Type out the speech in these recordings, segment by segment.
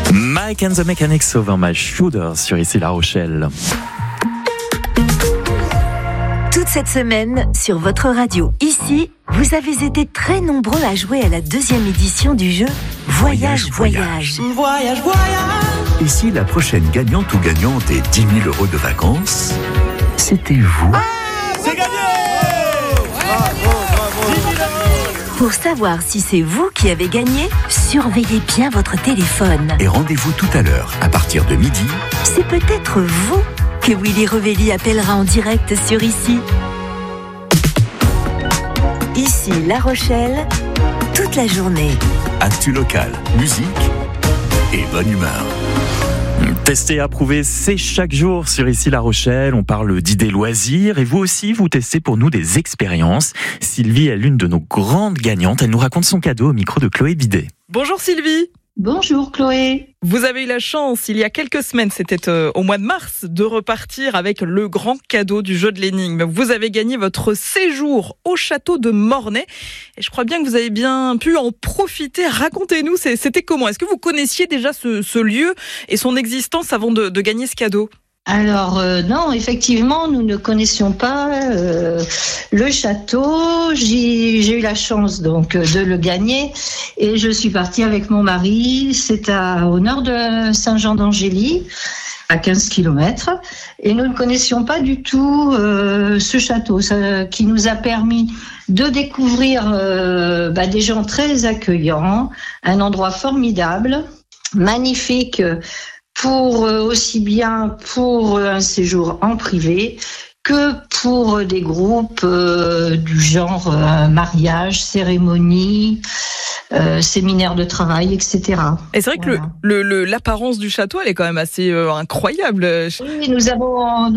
Mike and the Mechanics Over My Shoulder sur Ici La Rochelle. Toute cette semaine, sur votre radio, ici, vous avez été très nombreux à jouer à la 2e édition du jeu Voyage. Ici, la prochaine gagnante ou gagnante est 10 000 € de vacances. C'était vous. C'est gagné! Pour savoir si c'est vous qui avez gagné, surveillez bien votre téléphone. Et rendez-vous tout à l'heure, à partir de midi. C'est peut-être vous que Willy Revelli appellera en direct sur Ici. Ici La Rochelle, toute la journée. Actu locale, musique et bonne humeur. Tester et approuver, c'est chaque jour sur Ici La Rochelle. On parle d'idées loisirs et vous aussi, vous testez pour nous des expériences. Sylvie est l'une de nos grandes gagnantes. Elle nous raconte son cadeau au micro de Chloé Bidet. Bonjour Sylvie. Bonjour Chloé. Vous avez eu la chance, il y a quelques semaines, c'était au mois de mars, de repartir avec le grand cadeau du jeu de l'énigme. Vous avez gagné votre séjour au château de Mornay. Et je crois bien que vous avez bien pu en profiter. Racontez-nous, c'était comment? Est-ce que vous connaissiez déjà ce lieu et son existence avant de gagner ce cadeau? Alors non, effectivement, nous ne connaissions pas le château. J'ai eu la chance donc de le gagner et je suis partie avec mon mari. C'est au nord de Saint-Jean-d'Angély, à 15 km. Et nous ne connaissions pas du tout ce château, qui nous a permis de découvrir des gens très accueillants, un endroit formidable, magnifique, pour aussi bien pour un séjour en privé que pour des groupes du genre mariage, cérémonie, séminaire de travail, etc. Et c'est vrai que l'apparence du château, elle est quand même assez incroyable. Oui, nous avons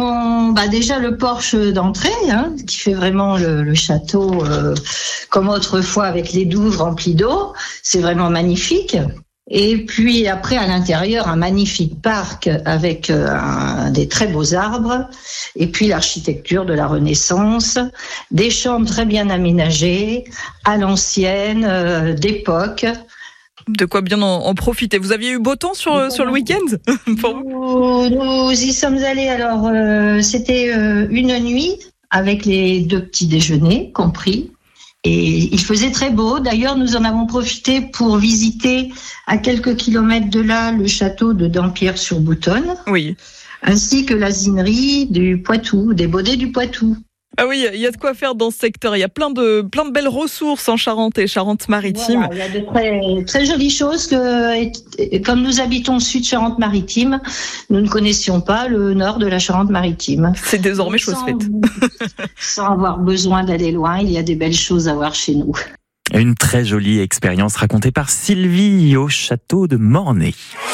déjà le porche d'entrée, qui fait vraiment le château comme autrefois avec les douves remplies d'eau. C'est vraiment magnifique. Et puis après, à l'intérieur, un magnifique parc avec des très beaux arbres. Et puis l'architecture de la Renaissance, des chambres très bien aménagées, à l'ancienne, d'époque. De quoi bien en profiter. Vous aviez eu beau temps sur le week-end pour vous? Nous y sommes allés, alors c'était une nuit avec les 2 petits déjeuners compris. Et il faisait très beau. D'ailleurs, nous en avons profité pour visiter à quelques kilomètres de là le château de Dampierre-sur-Boutonne. Oui. Ainsi que la du Poitou, des Baudets du Poitou. Ah oui, il y a de quoi faire dans ce secteur. Il y a plein de belles ressources en Charente et Charente-Maritime. Voilà, il y a de très, très jolies choses comme nous habitons sud Charente-Maritime, nous ne connaissions pas le nord de la Charente-Maritime. C'est désormais chose faite. Sans avoir besoin d'aller loin, il y a des belles choses à voir chez nous. Une très jolie expérience racontée par Sylvie au château de Mornay.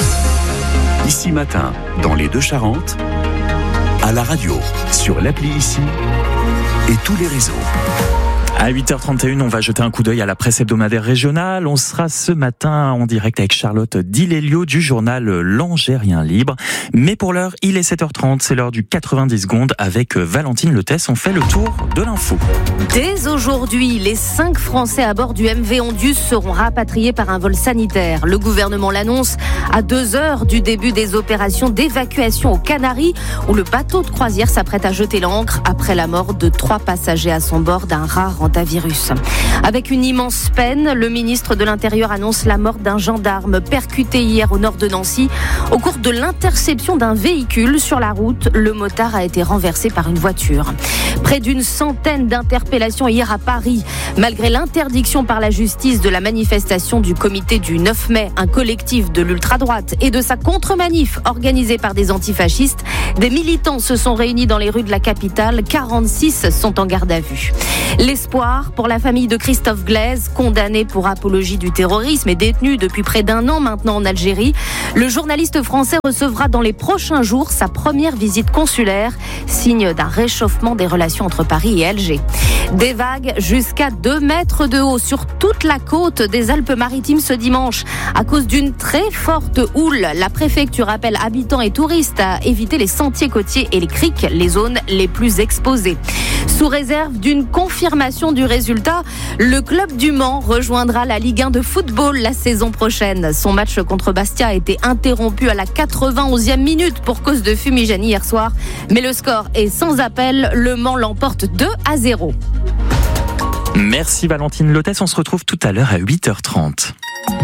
Ici matin, dans les 2 Charentes, à la radio, sur l'appli Ici et tous les réseaux. À 8h31, on va jeter un coup d'œil à la presse hebdomadaire régionale. On sera ce matin en direct avec Charlotte Dilelio du journal L'Angérien Libre. Mais pour l'heure, il est 7h30, c'est l'heure du 90 secondes avec Valentine Letès. On fait le tour de l'info. Dès aujourd'hui, les 5 Français à bord du MV Ondius seront rapatriés par un vol sanitaire. Le gouvernement l'annonce à 2 heures du début des opérations d'évacuation aux Canaries, où le bateau de croisière s'apprête à jeter l'ancre après la mort de 3 passagers à son bord d'un rare hantavirus. Avec une immense peine, le ministre de l'Intérieur annonce la mort d'un gendarme percuté hier au nord de Nancy. Au cours de l'interception d'un véhicule sur la route, le motard a été renversé par une voiture. Près d'une centaine d'interpellations hier à Paris. Malgré l'interdiction par la justice de la manifestation du comité du 9 mai, un collectif de l'ultra-droite, et de sa contre-manif organisée par des antifascistes, des militants se sont réunis dans les rues de la capitale. 46 sont en garde à vue. L'espoir pour la famille de Christophe Glaise, condamné pour apologie du terrorisme et détenu depuis près d'1 an maintenant en Algérie. Le journaliste français recevra dans les prochains jours sa première visite consulaire, signe d'un réchauffement des relations entre Paris et Alger. Des vagues jusqu'à 2 mètres de haut sur toute la côte des Alpes-Maritimes ce dimanche. À cause d'une très forte houle, la préfecture appelle habitants et touristes à éviter les sentiers côtiers et les criques, les zones les plus exposées. Sous réserve d'une confirmation confirmation du résultat, le club du Mans rejoindra la Ligue 1 de football la saison prochaine. Son match contre Bastia a été interrompu à la 91e minute pour cause de fumigène hier soir. Mais le score est sans appel. Le Mans l'emporte 2-0. Merci Valentine Lotès, on se retrouve tout à l'heure à 8h30.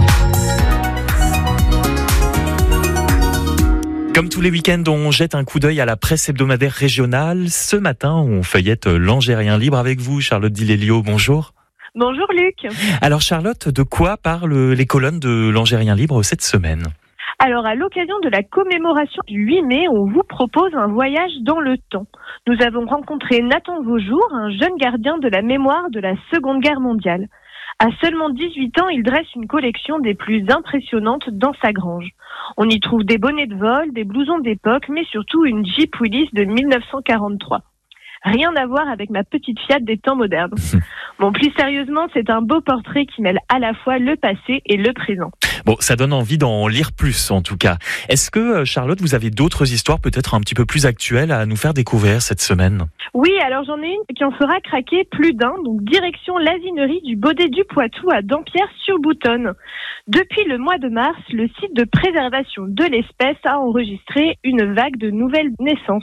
Comme tous les week-ends, on jette un coup d'œil à la presse hebdomadaire régionale. Ce matin, on feuillette l'Angérien Libre avec vous, Charlotte Dilelio. Bonjour. Bonjour Luc. Alors Charlotte, de quoi parlent les colonnes de l'Angérien Libre cette semaine ? Alors à l'occasion de la commémoration du 8 mai, on vous propose un voyage dans le temps. Nous avons rencontré Nathan Vaujour, un jeune gardien de la mémoire de la Seconde Guerre mondiale. À seulement 18 ans, il dresse une collection des plus impressionnantes dans sa grange. On y trouve des bonnets de vol, des blousons d'époque, mais surtout une Jeep Willys de 1943. Rien à voir avec ma petite Fiat des temps modernes. Bon, plus sérieusement, c'est un beau portrait qui mêle à la fois le passé et le présent. Bon, ça donne envie d'en lire plus en tout cas. Est-ce que Charlotte, vous avez d'autres histoires peut-être un petit peu plus actuelles à nous faire découvrir cette semaine ? Oui, alors j'en ai une qui en fera craquer plus d'un. Donc direction l'asinerie du Baudet du Poitou à Dampierre-sur-Boutonne. Depuis le mois de mars, le site de préservation de l'espèce a enregistré une vague de nouvelles naissances.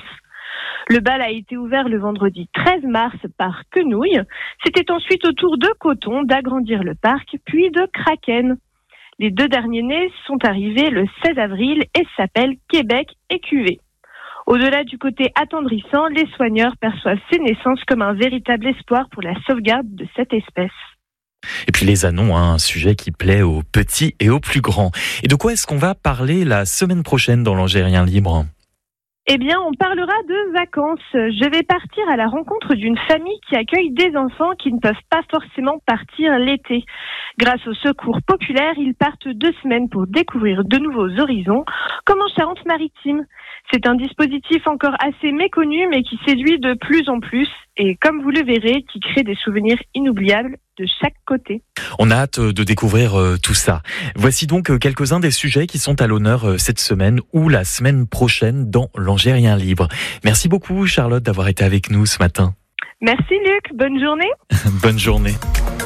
Le bal a été ouvert le vendredi 13 mars par Quenouille. C'était ensuite au tour de Coton d'agrandir le parc, puis de Kraken. Les deux derniers nés sont arrivés le 16 avril et s'appellent Québec et Cuvée. Au-delà du côté attendrissant, les soigneurs perçoivent ces naissances comme un véritable espoir pour la sauvegarde de cette espèce. Et puis les anons, un sujet qui plaît aux petits et aux plus grands. Et de quoi est-ce qu'on va parler la semaine prochaine dans l'Angérien Libre ? Eh bien, on parlera de vacances. Je vais partir à la rencontre d'une famille qui accueille des enfants qui ne peuvent pas forcément partir l'été. Grâce au secours populaire, ils partent 2 semaines pour découvrir de nouveaux horizons, comme en Charente-Maritime. C'est un dispositif encore assez méconnu, mais qui séduit de plus en plus, et comme vous le verrez, qui crée des souvenirs inoubliables de chaque côté. On a hâte de découvrir tout ça. Voici donc quelques-uns des sujets qui sont à l'honneur cette semaine ou la semaine prochaine dans l'Angérien Libre. Merci beaucoup Charlotte d'avoir été avec nous ce matin. Merci Luc, bonne journée. Bonne journée.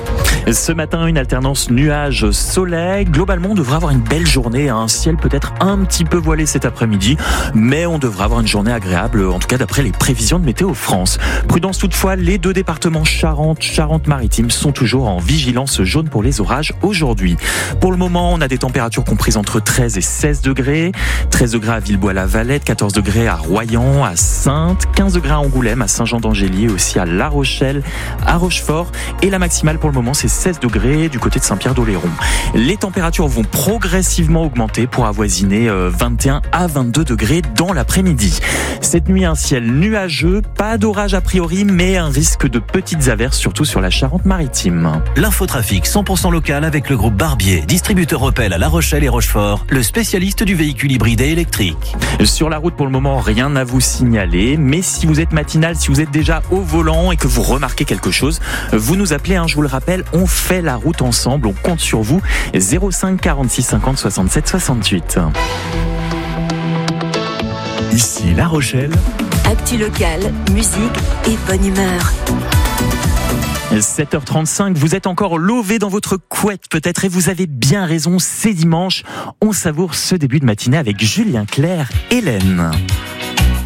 Ce matin, une alternance nuages-soleil. Globalement, on devrait avoir une belle journée, un ciel peut-être un petit peu voilé cet après-midi, mais on devrait avoir une journée agréable, en tout cas d'après les prévisions de Météo France. Prudence toutefois, les 2 départements Charente-Maritime sont toujours en vigilance jaune pour les orages aujourd'hui. Pour le moment, on a des températures comprises entre 13 et 16 degrés. 13 degrés à Villebois-la-Valette, 14 degrés à Royan, à Saintes, 15 degrés à Angoulême, à Saint-Jean-d'Angély, aussi à La Rochelle, à Rochefort. Et la maximale pour le moment, c'est 16 degrés du côté de Saint-Pierre-d'Oléron. Les températures vont progressivement augmenter pour avoisiner 21 à 22 degrés dans l'après-midi. Cette nuit, un ciel nuageux, pas d'orage a priori, mais un risque de petites averses, surtout sur la Charente-Maritime. L'infotrafic 100% local avec le groupe Barbier, distributeur Opel à La Rochelle et Rochefort, le spécialiste du véhicule hybride et électrique. Sur la route, pour le moment, rien à vous signaler, mais si vous êtes matinal, si vous êtes déjà au volant et que vous remarquez quelque chose, vous nous appelez, je vous le rappelle, on fait la route ensemble, on compte sur vous. 05 46 50 67 68. Ici La Rochelle. Actu locale, musique et bonne humeur. 7h35, vous êtes encore lové dans votre couette peut-être et vous avez bien raison, c'est dimanche. On savoure ce début de matinée avec Julien Clerc, Hélène.